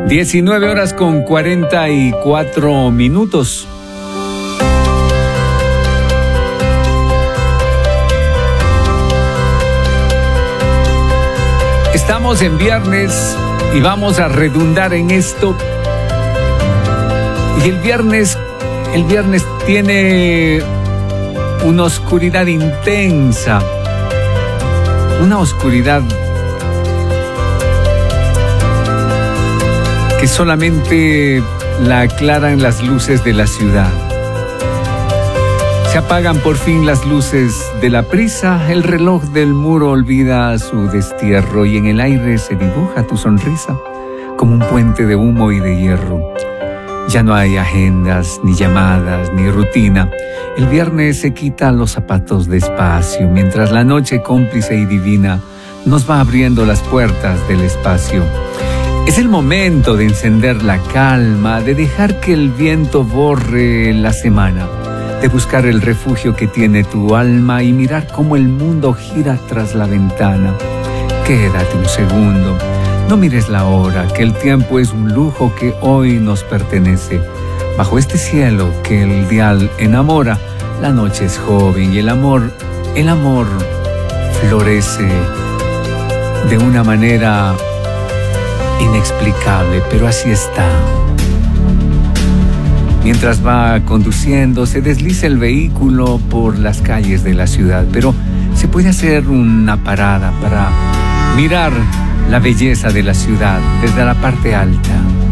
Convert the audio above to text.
19 horas con 44 minutos. Estamos en viernes y vamos a redundar en esto. Y el viernes tiene una oscuridad intensa, una oscuridad que solamente la aclaran las luces de la ciudad. Se apagan por fin las luces de la prisa, el reloj del muro olvida su destierro y en el aire se dibuja tu sonrisa como un puente de humo y de hierro. Ya no hay agendas, ni llamadas, ni rutina. El viernes se quita los zapatos despacio, mientras la noche cómplice y divina nos va abriendo las puertas del espacio. Es el momento de encender la calma, de dejar que el viento borre la semana, de buscar el refugio que tiene tu alma y mirar cómo el mundo gira tras la ventana. Quédate un segundo. No mires la hora, que el tiempo es un lujo que hoy nos pertenece. Bajo este cielo que el dial enamora, la noche es joven y el amor florece de una manera inexplicable, pero así está. Mientras va conduciendo, se desliza el vehículo por las calles de la ciudad, pero se puede hacer una parada para mirar la belleza de la ciudad desde la parte alta.